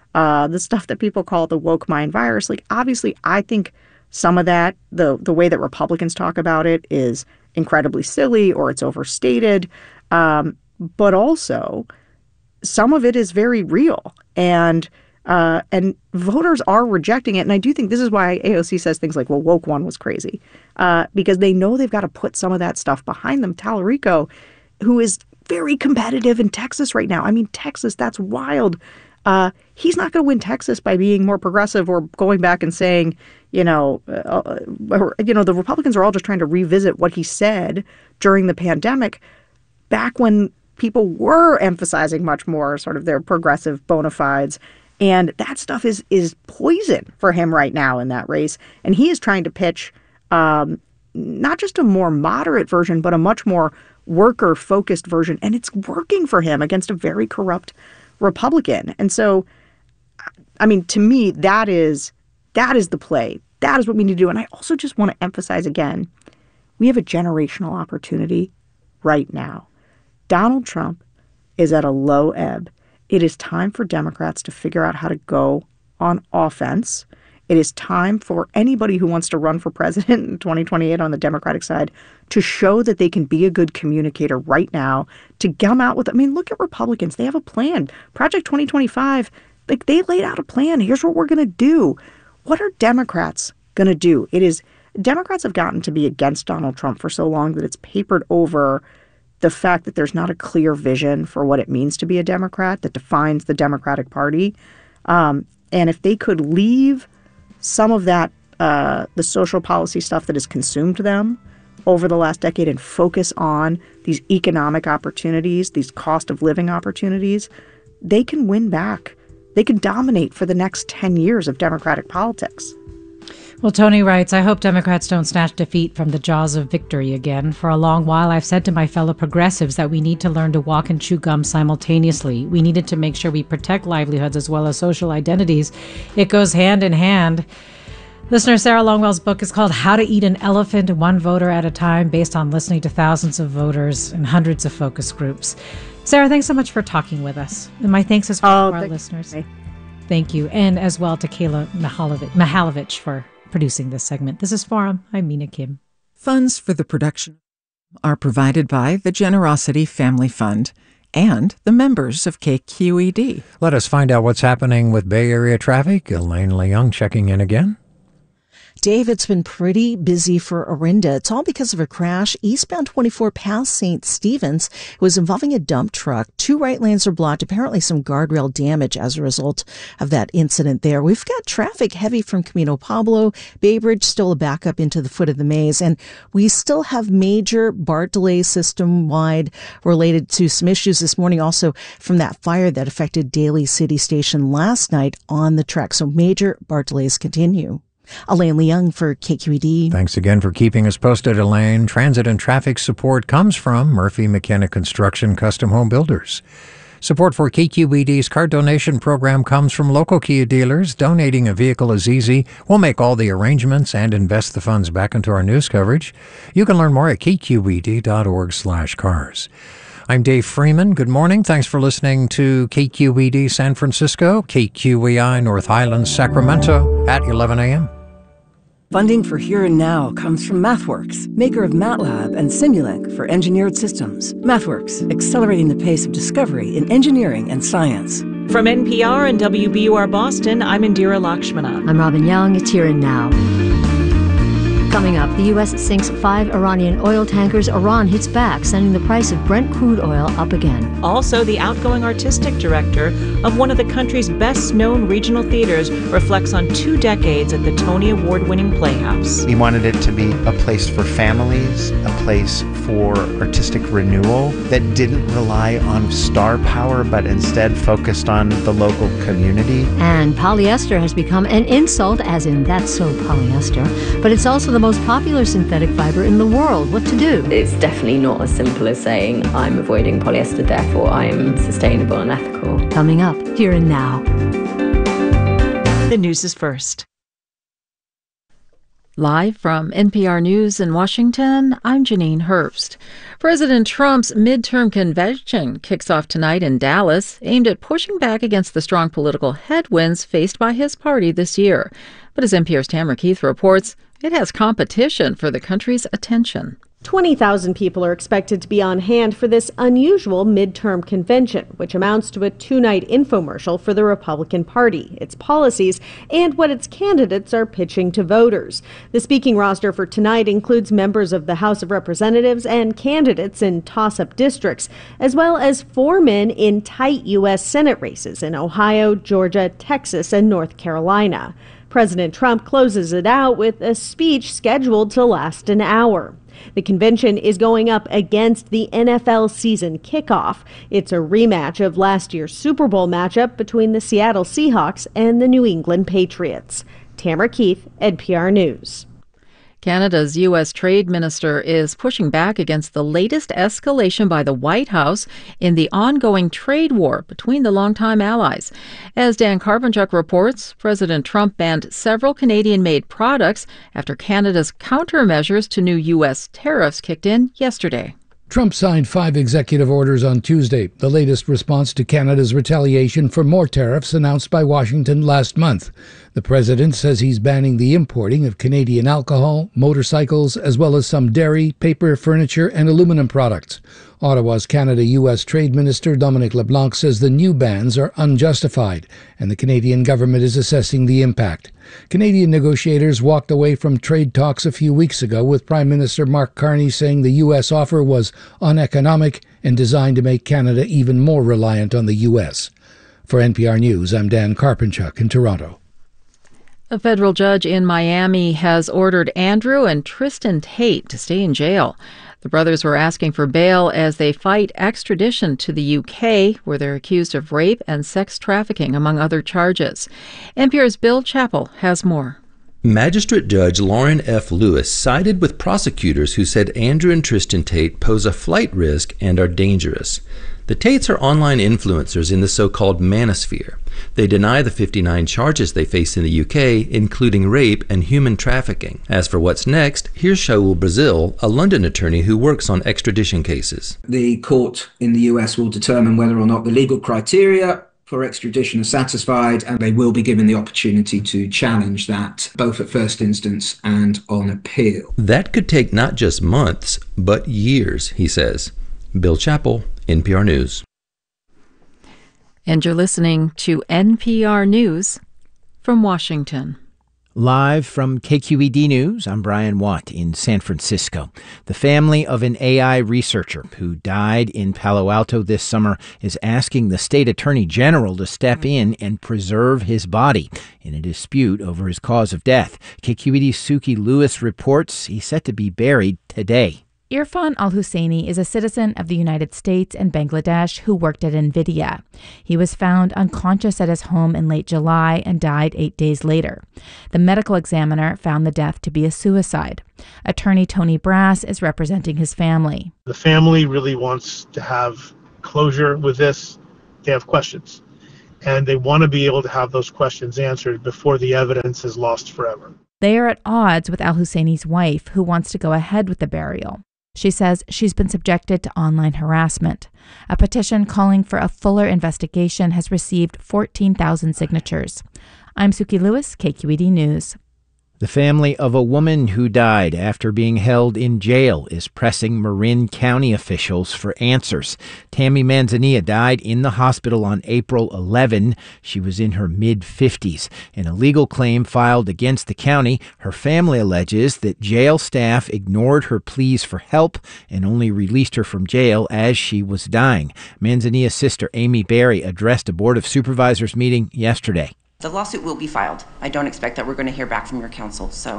the stuff that people call the woke mind virus. Like, obviously, I think some of that, the way that Republicans talk about it is incredibly silly or it's overstated. But also, some of it is very real. And voters are rejecting it. And I do think this is why AOC says things like, well, woke one was crazy, because they know they've got to put some of that stuff behind them. Tallarico, who is very competitive in Texas right now. I mean, Texas, that's wild. He's not going to win Texas by being more progressive or going back and saying, the Republicans are all just trying to revisit what he said during the pandemic, back when people were emphasizing much more sort of their progressive bona fides. And that stuff is poison for him right now in that race. And he is trying to pitch not just a more moderate version, but a much more worker-focused version. And it's working for him against a very corrupt Republican. And so, I mean, to me, that is the play. That is what we need to do. And I also just want to emphasize again, we have a generational opportunity right now. Donald Trump is at a low ebb. It is time for Democrats to figure out how to go on offense. It is time for anybody who wants to run for president in 2028 on the Democratic side to show that they can be a good communicator right now, to come out with, I mean, look at Republicans. They have a plan. Project 2025, like, they laid out a plan. Here's what we're going to do. What are Democrats going to do? Democrats have gotten to be against Donald Trump for so long that it's papered over the fact that there's not a clear vision for what it means to be a Democrat that defines the Democratic Party. And if they could leave some of that, the social policy stuff that has consumed them over the last decade and focus on these economic opportunities, these cost of living opportunities, they can win back. They can dominate for the next 10 years of Democratic politics. Well, Tony writes, I hope Democrats don't snatch defeat from the jaws of victory again. For a long while, I've said to my fellow progressives that we need to learn to walk and chew gum simultaneously. We needed to make sure we protect livelihoods as well as social identities. It goes hand in hand. Listener Sarah Longwell's book is called How to Eat an Elephant One Voter at a Time, based on listening to thousands of voters and hundreds of focus groups. Sarah, thanks so much for talking with us. And my thanks as well to our listeners. Thank you. And as well to Kayla Mihalovich for producing this segment. This is Forum. I'm Mina Kim. Funds for the production are provided by the Generosity Family Fund and the members of KQED. Let us find out what's happening with Bay Area traffic. Elaine Leung checking in again. Dave, it's been pretty busy for Orinda. It's all because of a crash eastbound 24 past St. Stephen's. It was involving a dump truck. 2 right lanes are blocked. Apparently some guardrail damage as a result of that incident there. We've got traffic heavy from Camino Pablo. Bay Bridge still a backup into the foot of the maze. And we still have major BART delays system-wide related to some issues this morning, also from that fire that affected Daly City Station last night on the track. So major BART delays continue. Elaine Leung for KQED. Thanks again for keeping us posted, Elaine. Transit and traffic support comes from Murphy McKenna Construction Custom Home Builders. Support for KQED's car donation program comes from local Kia dealers. Donating a vehicle is easy. We'll make all the arrangements and invest the funds back into our news coverage. You can learn more at kqed.org/cars. I'm Dave Freeman. Good morning. Thanks for listening to KQED San Francisco, KQEI North Highlands, Sacramento at 11 a.m. Funding for Here and Now comes from MathWorks, maker of MATLAB and Simulink for engineered systems. MathWorks, accelerating the pace of discovery in engineering and science. From NPR and WBUR Boston, I'm Indira Lakshmana. I'm Robin Young. It's Here and Now. Coming up, the U.S. sinks 5 Iranian oil tankers. Iran hits back, sending the price of Brent crude oil up again. Also, the outgoing artistic director of one of the country's best-known regional theaters reflects on 2 decades at the Tony Award-winning Playhouse. We wanted it to be a place for families, a place for artistic renewal that didn't rely on star power, but instead focused on the local community. And polyester has become an insult, as in that's so polyester, but it's also the most popular synthetic fiber in the world. What to do? It's definitely not as simple as saying I'm avoiding polyester, therefore I'm sustainable and ethical. Coming up, Here and Now. The news is first. Live from NPR News in Washington, I'm Janine Herbst. President Trump's midterm convention kicks off tonight in Dallas, aimed at pushing back against the strong political headwinds faced by his party this year. But as NPR's Tamara Keith reports, it has competition for the country's attention. 20,000 people are expected to be on hand for this unusual midterm convention, which amounts to a two-night infomercial for the Republican Party, its policies, and what its candidates are pitching to voters. The speaking roster for tonight includes members of the House of Representatives and candidates in toss-up districts, as well as 4 men in tight U.S. Senate races in Ohio, Georgia, Texas, and North Carolina. President Trump closes it out with a speech scheduled to last an hour. The convention is going up against the NFL season kickoff. It's a rematch of last year's Super Bowl matchup between the Seattle Seahawks and the New England Patriots. Tamara Keith, NPR News. Canada's U.S. Trade Minister is pushing back against the latest escalation by the White House in the ongoing trade war between the longtime allies. As Dan Karpenchuk reports, President Trump banned several Canadian-made products after Canada's countermeasures to new U.S. tariffs kicked in yesterday. Trump signed 5 executive orders on Tuesday, the latest response to Canada's retaliation for more tariffs announced by Washington last month. The president says he's banning the importing of Canadian alcohol, motorcycles, as well as some dairy, paper, furniture, and aluminum products. Ottawa's Canada-U.S. Trade Minister Dominic LeBlanc says the new bans are unjustified, and the Canadian government is assessing the impact. Canadian negotiators walked away from trade talks a few weeks ago, with Prime Minister Mark Carney saying the U.S. offer was uneconomic and designed to make Canada even more reliant on the U.S. For NPR News, I'm Dan Karpenchuk in Toronto. A federal judge in Miami has ordered Andrew and Tristan Tate to stay in jail. The brothers were asking for bail as they fight extradition to the UK, where they're accused of rape and sex trafficking, among other charges. NPR's Bill Chappell has more. Magistrate Judge Lauren F. Lewis sided with prosecutors who said Andrew and Tristan Tate pose a flight risk and are dangerous. The Tates are online influencers in the so-called manosphere. They deny the 59 charges they face in the UK, including rape and human trafficking. As for what's next, here's Shaul Brazil, a London attorney who works on extradition cases. The court in the US will determine whether or not the legal criteria for extradition are satisfied, and they will be given the opportunity to challenge that, both at first instance and on appeal. That could take not just months, but years, he says. Bill Chappell, NPR News. And you're listening to NPR News from Washington. Live from KQED News, I'm Brian Watt in San Francisco. The family of an AI researcher who died in Palo Alto this summer is asking the state attorney general to step in and preserve his body in a dispute over his cause of death. KQED's Suki Lewis reports he's set to be buried today. Irfan al-Husseini is a citizen of the United States and Bangladesh who worked at NVIDIA. He was found unconscious at his home in late July and died 8 days later. The medical examiner found the death to be a suicide. Attorney Tony Brass is representing his family. The family really wants to have closure with this. They have questions, and they want to be able to have those questions answered before the evidence is lost forever. They are at odds with al-Husseini's wife, who wants to go ahead with the burial. She says she's been subjected to online harassment. A petition calling for a fuller investigation has received 14,000 signatures. I'm Suki Lewis, KQED News. The family of a woman who died after being held in jail is pressing Marin County officials for answers. Tammy Manzanilla died in the hospital on April 11. She was in her mid-50s. In a legal claim filed against the county, her family alleges that jail staff ignored her pleas for help and only released her from jail as she was dying. Manzanilla's sister, Amy Berry, addressed a Board of Supervisors meeting yesterday. The lawsuit will be filed. I don't expect that we're going to hear back from your counsel, so